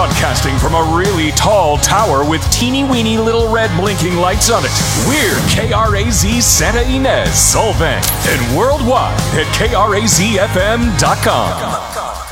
Broadcasting from a really tall tower with teeny-weeny little red blinking lights on it. We're KRAZ Santa Ynez, Solvang, and worldwide at KRAZFM.com.